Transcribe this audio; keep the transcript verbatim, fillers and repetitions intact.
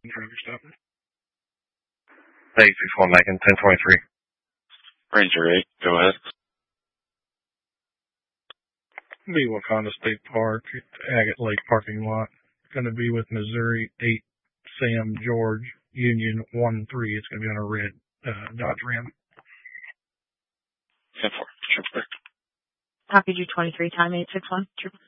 Driver stop. Hey, six one Macon, ten twenty-three. Ranger eight, go ahead. Be Wakanda State Park, Agate Lake parking lot. Going to be with Missouri eight, Sam George, Union one three. It's going to be on a red uh, Dodge Ram. ten four, triple. Copy G twenty-three, time eight six one, triple.